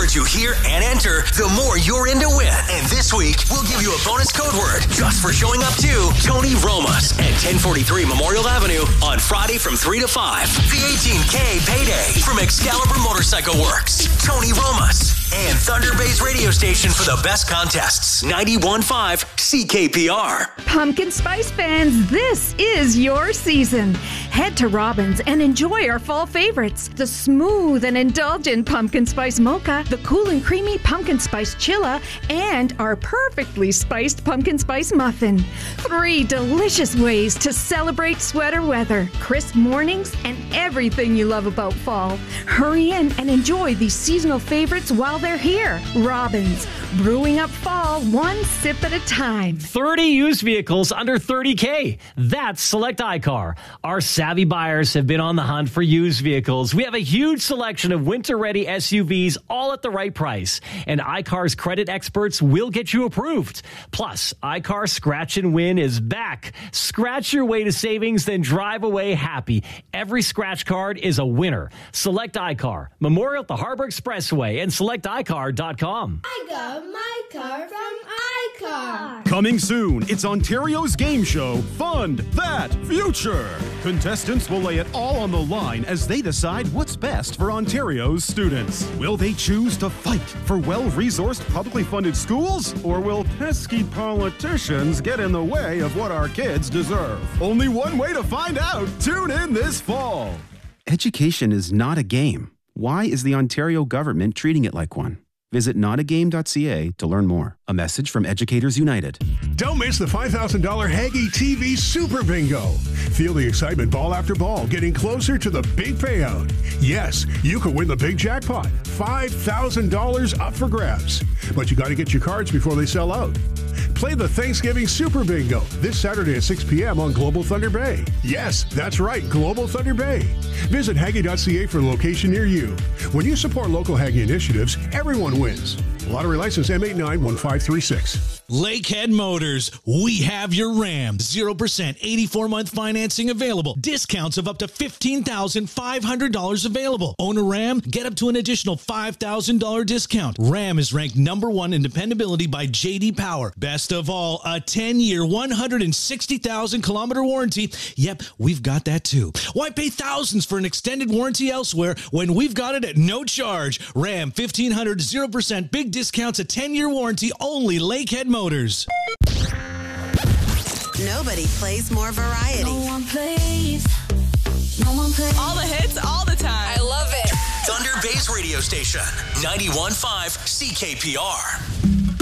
words you hear and enter, the more you're in to win. And this week, we'll give you a bonus code word just for showing up to Tony Roma's at 1043 Memorial Avenue on Friday from 3 to 5. The 18K payday from Excalibur Motorcycle Works. Tony Roma's and Thunder Bay's radio station for the best contests. 91.5 CKPR. Pumpkin Spice fans, this is your season. Head to Robbins and enjoy our fall favorites. The smooth and indulgent Pumpkin Spice Mocha, the cool and creamy Pumpkin Spice Chilla, and our perfectly spiced Pumpkin Spice Muffin. 3 delicious ways to celebrate sweater weather, crisp mornings, and everything you love about fall. Hurry in and enjoy these seasonal favorites while they're here. Robbins, brewing up fall one sip at a time. 30 used vehicles under $30K. That's Select iCar. Our savvy buyers have been on the hunt for used vehicles. We have a huge selection of winter-ready SUVs, all at the right price. And iCar's credit experts will get you approved. Plus, iCar Scratch and Win is back. Scratch your way to savings, then drive away happy. Every scratch card is a winner. Select iCar, Memorial at the Harbor Expressway, and selecticar.com. I got my car from iCar. Coming soon, it's Ontario's game show, Fund That Future. Contestants will lay it all on the line as they decide what's best for Ontario's students. Will they choose to fight for well-resourced, publicly funded schools? Or will pesky politicians get in the way of what our kids deserve? Only one way to find out. Tune in this fall. Education is not a game. Why is the Ontario government treating it like one? Visit notagame.ca to learn more. A message from Educators United. Don't miss the $5,000 Haggy TV Super Bingo. Feel the excitement ball after ball, getting closer to the big payout. Yes, you could win the big jackpot. $5,000 up for grabs. But you got to get your cards before they sell out. Play the Thanksgiving Super Bingo this Saturday at 6 p.m. on Global Thunder Bay. Yes, that's right, Global Thunder Bay. Visit Haggy.ca for a location near you. When you support local Haggy initiatives, everyone wins. Lottery license M891536. Lakehead Motors, we have your Ram. 0% 84-month financing available. Discounts of up to $15,500 available. Own a Ram? Get up to an additional $5,000 discount. Ram is ranked #1 in dependability by J.D. Power. Best of all, a 10-year, 160,000-kilometer warranty. Yep, we've got that too. Why pay thousands for an extended warranty elsewhere when we've got it at no charge? Ram 1500, 0%, big discounts, a 10-year warranty, only Lakehead Motors. Nobody plays more variety. No one plays. All the hits, all the time. I love it. Thunder Bay's radio station, 91.5 CKPR.